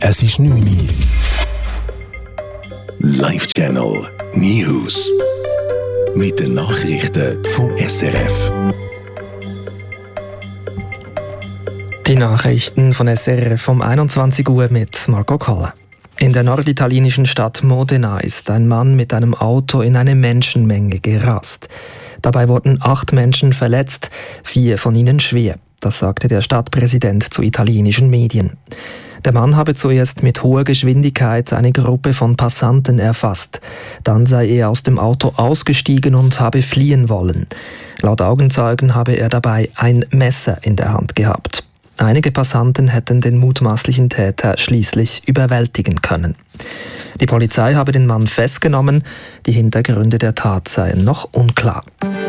Es ist 9 Uhr. Live-Channel News. Mit den Nachrichten vom SRF. Die Nachrichten von SRF um 21 Uhr mit Marco Koller. In der norditalienischen Stadt Modena ist ein Mann mit einem Auto in eine Menschenmenge gerast. Dabei wurden 8 Menschen verletzt, 4 von ihnen schwer. Das sagte der Stadtpräsident zu italienischen Medien. Der Mann habe zuerst mit hoher Geschwindigkeit eine Gruppe von Passanten erfasst. Dann sei er aus dem Auto ausgestiegen und habe fliehen wollen. Laut Augenzeugen habe er dabei ein Messer in der Hand gehabt. Einige Passanten hätten den mutmaßlichen Täter schließlich überwältigen können. Die Polizei habe den Mann festgenommen. Die Hintergründe der Tat seien noch unklar.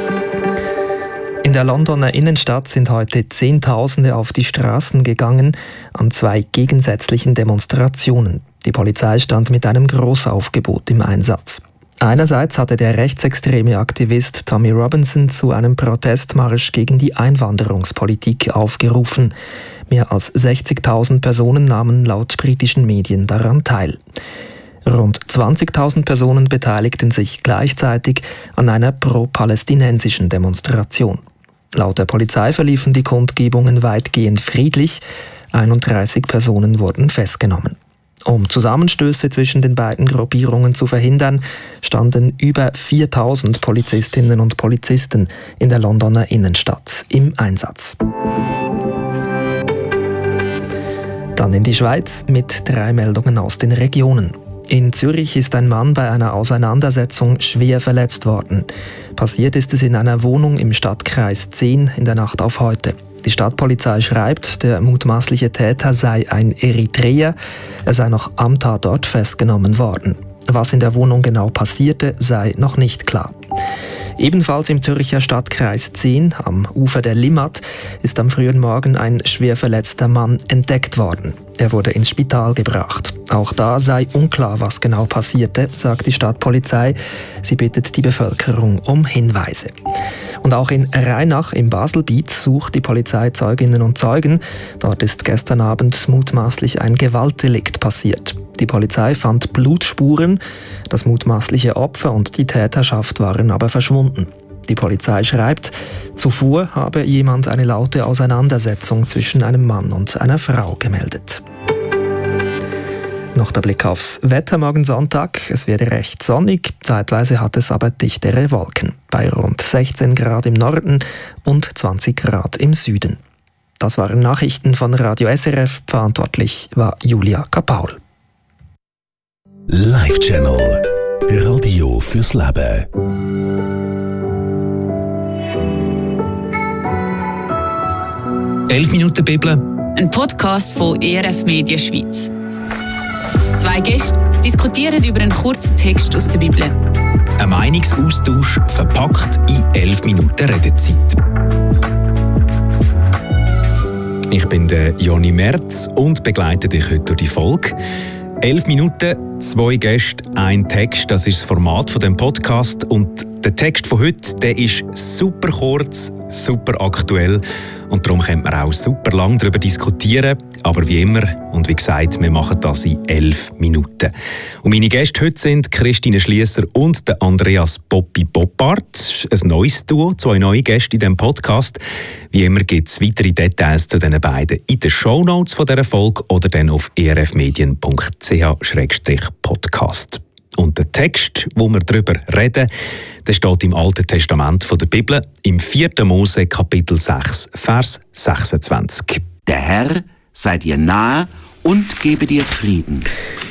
In der Londoner Innenstadt sind heute Zehntausende auf die Straßen gegangen an 2 gegensätzlichen Demonstrationen. Die Polizei stand mit einem Großaufgebot im Einsatz. Einerseits hatte der rechtsextreme Aktivist Tommy Robinson zu einem Protestmarsch gegen die Einwanderungspolitik aufgerufen. Mehr als 60.000 Personen nahmen laut britischen Medien daran teil. Rund 20.000 Personen beteiligten sich gleichzeitig an einer pro-palästinensischen Demonstration. Laut der Polizei verliefen die Kundgebungen weitgehend friedlich. 31 Personen wurden festgenommen. Um Zusammenstöße zwischen den beiden Gruppierungen zu verhindern, standen über 4.000 Polizistinnen und Polizisten in der Londoner Innenstadt im Einsatz. Dann in die Schweiz mit 3 Meldungen aus den Regionen. In Zürich ist ein Mann bei einer Auseinandersetzung schwer verletzt worden. Passiert ist es in einer Wohnung im Stadtkreis 10 in der Nacht auf heute. Die Stadtpolizei schreibt, der mutmaßliche Täter sei ein Eritreer. Er sei noch am Tatort festgenommen worden. Was in der Wohnung genau passierte, sei noch nicht klar. Ebenfalls im Zürcher Stadtkreis 10 am Ufer der Limmat ist am frühen Morgen ein schwer verletzter Mann entdeckt worden. Er wurde ins Spital gebracht. Auch da sei unklar, was genau passierte, sagt die Stadtpolizei. Sie bittet die Bevölkerung um Hinweise. Und auch in Rheinach im Baselbiet sucht die Polizei Zeuginnen und Zeugen. Dort ist gestern Abend mutmaßlich ein Gewaltdelikt passiert. Die Polizei fand Blutspuren. Das mutmaßliche Opfer und die Täterschaft waren aber verschwunden. Die Polizei schreibt, zuvor habe jemand eine laute Auseinandersetzung zwischen einem Mann und einer Frau gemeldet. Noch der Blick aufs Wetter morgen Sonntag. Es werde recht sonnig, zeitweise hat es aber dichtere Wolken. Bei rund 16 Grad im Norden und 20 Grad im Süden. Das waren Nachrichten von Radio SRF. Verantwortlich war Julia Kapaul. Live-Channel. Radio fürs Leben. «11 Minuten Bibel». Ein Podcast von ERF Media Schweiz. 2 Gäste diskutieren über einen kurzen Text aus der Bibel. Ein Meinungsaustausch verpackt in 11 Minuten Redezeit. Ich bin der Joni Merz und begleite dich heute durch die Folge. 11 Minuten, 2 Gäste, ein Text, das ist das Format von dem Podcast. Und der Text von heute, der ist super kurz, super aktuell und darum können wir auch super lang darüber diskutieren. Aber wie immer und wie gesagt, wir machen das in 11 Minuten. Und meine Gäste heute sind Christine Schliesser und der Andreas Poppi Boppard. Ein neues Duo, 2 neue Gäste in diesem Podcast. Wie immer gibt es weitere Details zu diesen beiden in den Shownotes von dieser Folge oder dann auf erfmedien.ch/podcast. Und der Text, wo wir darüber reden, der steht im Alten Testament von der Bibel, im 4. Mose Kapitel 6, Vers 26. Der Herr sei dir nahe und gebe dir Frieden.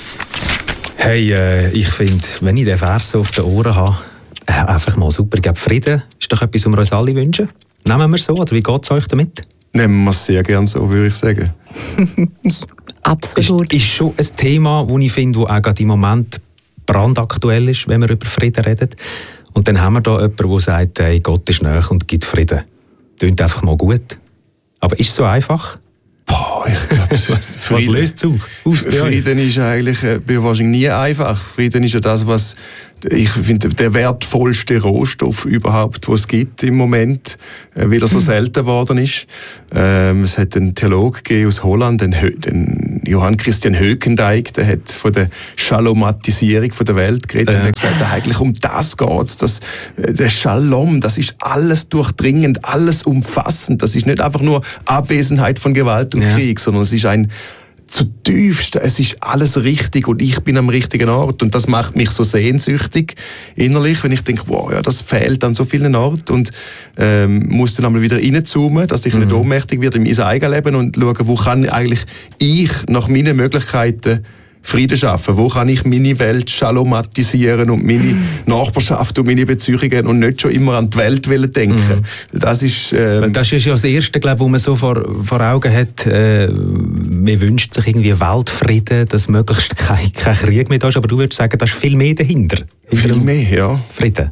Hey, ich finde, wenn ich den Vers so auf den Ohren habe, einfach mal super. Ich glaube, Frieden ist doch etwas, was wir uns alle wünschen. Nehmen wir so, oder wie geht es euch damit? Nehmen wir es sehr gerne so, würde ich sagen. Absolut. Ist schon ein Thema, das ich finde, das auch gerade im Moment brandaktuell ist, wenn wir über Frieden reden. Und dann haben wir da jemanden, der sagt, hey, Gott ist nahe und gibt Frieden. Klingt einfach mal gut. Aber ist es so einfach? ich glaube, was löst es aus? Frieden ist eigentlich wahrscheinlich nie einfach. Frieden ist ja das, was ich finde, der wertvollste Rohstoff überhaupt, den es gibt im Moment, weil er so selten geworden ist. Es hat einen Theologen gegeben aus Holland, den Johann Christian Höckendijk, der hat von der Shalomatisierung der Welt geredet und hat gesagt, eigentlich um das geht's. Der Shalom, das ist alles durchdringend, alles umfassend. Das ist nicht einfach nur Abwesenheit von Gewalt und Krieg, sondern es ist ein zutiefst, es ist alles richtig und ich bin am richtigen Ort und das macht mich so sehnsüchtig innerlich, wenn ich denke, wow, ja, das fehlt an so vielen Orten und muss dann einmal wieder reinzoomen, dass ich nicht ohnmächtig werde in mein eigenes Leben und schauen, wo kann eigentlich ich nach meinen Möglichkeiten Frieden schaffen, wo kann ich meine Welt shalomatisieren und meine Nachbarschaft und meine Beziehungen und nicht schon immer an die Welt denken. Das ist ja das Erste, glaube ich, wo man so vor Augen hat, man wünscht sich irgendwie Weltfrieden, dass möglichst kein Krieg mehr da ist, aber du würdest sagen, da ist viel mehr dahinter. Viel mehr, ja. Frieden.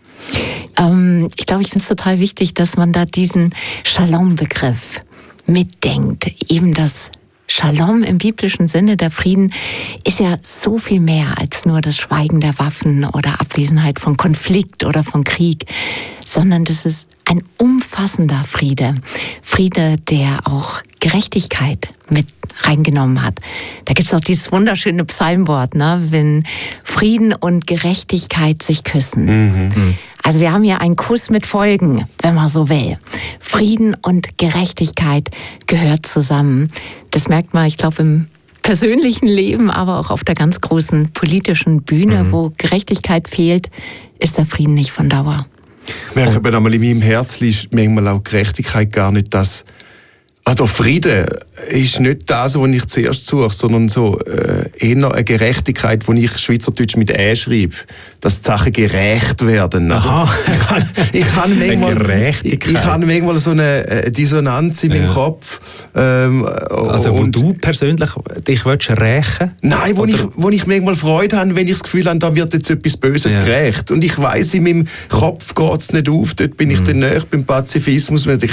Ich glaube, ich finde es total wichtig, dass man da diesen Shalom-Begriff mitdenkt, eben das Shalom im biblischen Sinne, der Frieden, ist ja so viel mehr als nur das Schweigen der Waffen oder Abwesenheit von Konflikt oder von Krieg, sondern das ist ein umfassender Friede. Friede, der auch Gerechtigkeit mit reingenommen hat. Da gibt es auch dieses wunderschöne Psalmwort, ne? Wenn Frieden und Gerechtigkeit sich küssen. Also wir haben hier einen Kuss mit Folgen, wenn man so will. Frieden und Gerechtigkeit gehört zusammen. Das merkt man, ich glaube, im persönlichen Leben, aber auch auf der ganz großen politischen Bühne, wo Gerechtigkeit fehlt, ist der Frieden nicht von Dauer. Ich merke aber einmal in meinem Herz ist manchmal auch Gerechtigkeit gar nicht das. Also Frieden ist nicht das, was ich zuerst suche, sondern so eher eine Gerechtigkeit, die ich Schweizerdeutsch mit «ä» schreibe, dass die Sachen gerecht werden. Also, ich habe manchmal so eine Dissonanz in meinem Kopf. Also wo du persönlich dich rächen willst? Nein, wo ich manchmal Freude habe, wenn ich das Gefühl habe, da wird jetzt etwas Böses gerecht. Und ich weiss, in meinem Kopf geht es nicht auf, dort bin ich dann näher beim Pazifismus. Man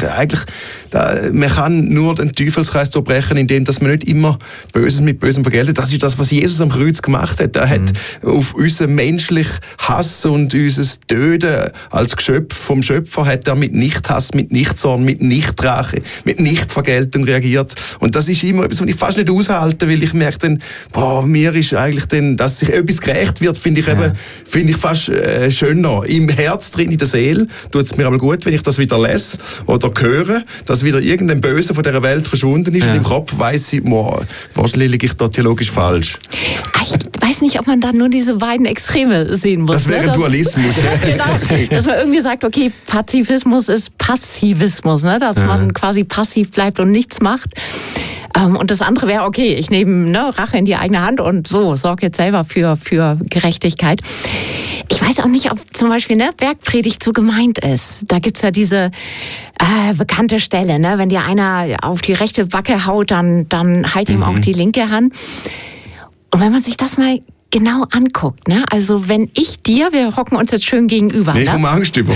kann nur den Teufelskreis durchbrechen, indem dass man nicht immer Böses mit Bösem vergeltet. Das ist das, was Jesus am Kreuz gemacht hat. Er hat auf unseren menschlichen Hass und unser Töten als Geschöpf vom Schöpfer hat er mit Nichthass, mit Nichtzorn, mit Nichtrache, mit Nichtvergeltung reagiert. Und das ist immer etwas, was ich fast nicht aushalte, weil ich merke dann, mir ist eigentlich dann, dass sich etwas gerecht wird, finde ich fast schöner. Im Herz drin, in der Seele, tut es mir aber gut, wenn ich das wieder lese oder höre, dass wieder irgendein Böse von dieser Welt verschwunden ist und im Kopf weiss ich, wahrscheinlich liege ich da theologisch falsch. Ich weiß nicht, ob man da nur diese beiden Extreme sehen muss. Das wäre Dualismus. Genau, dass man irgendwie sagt, okay, Pazifismus ist Passivismus, ne? Dass man quasi passiv bleibt und nichts macht. Und das andere wäre, okay, ich nehme Rache in die eigene Hand und so, sorge jetzt selber für Gerechtigkeit. Ich weiß auch nicht, ob zum Beispiel Bergpredigt so gemeint ist. Da gibt's ja diese bekannte Stelle, ne? Wenn dir einer auf die rechte Backe haut, dann halt ihm auch die linke Hand. Und wenn man sich das mal genau anguckt, ne? Also wenn wir hocken uns jetzt schön gegenüber. Ich habe Angst über.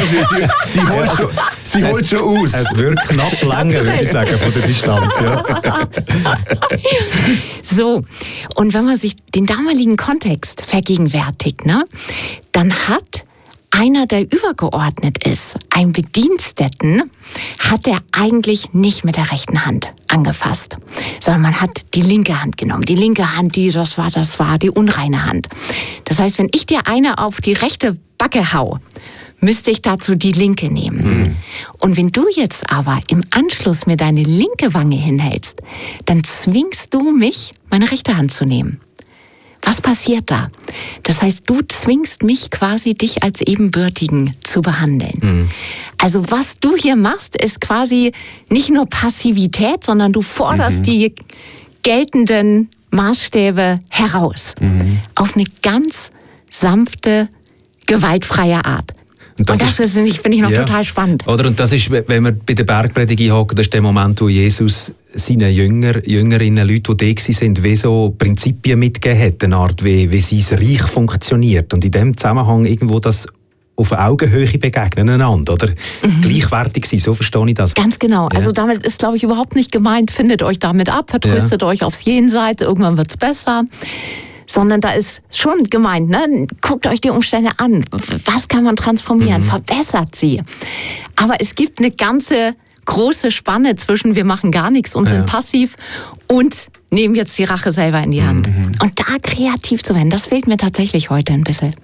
Sie holt schon aus. Es wird knapp lange, würde ich sagen, von der Distanz. Ja. So, und wenn man sich den damaligen Kontext vergegenwärtigt, ne? Dann hat einer, der übergeordnet ist, ein Bediensteten, hat er eigentlich nicht mit der rechten Hand angefasst, sondern man hat die linke Hand genommen. Die linke Hand, das war die unreine Hand. Das heißt, wenn ich dir eine auf die rechte Backe hau, müsste ich dazu die linke nehmen. Und wenn du jetzt aber im Anschluss mir deine linke Wange hinhältst, dann zwingst du mich, meine rechte Hand zu nehmen. Was passiert da? Das heißt, du zwingst mich quasi, dich als Ebenbürtigen zu behandeln. Also was du hier machst, ist quasi nicht nur Passivität, sondern du forderst die geltenden Maßstäbe heraus. Auf eine ganz sanfte, gewaltfreie Art. Und das finde ich noch total spannend. Oder? Und das ist, wenn wir bei der Bergpredigt einhocken, das ist der Moment, wo Jesus seinen Jüngerinnen, Leute, die da sind, wie so Prinzipien mitgegeben hat, eine Art, wie sein Reich funktioniert. Und in dem Zusammenhang irgendwo das auf Augenhöhe begegnen einander, oder? Gleichwertig sein, so verstehe ich das. Ganz genau. Ja. Also damit ist, glaube ich, überhaupt nicht gemeint, findet euch damit ab, vertröstet euch aufs Jenseits, irgendwann wird's besser. Sondern da ist schon gemeint, ne? Guckt euch die Umstände an. Was kann man transformieren? Verbessert sie. Aber es gibt eine ganze große Spanne zwischen wir machen gar nichts und sind passiv und nehmen jetzt die Rache selber in die Hand. Und da kreativ zu werden, das fehlt mir tatsächlich heute ein bisschen.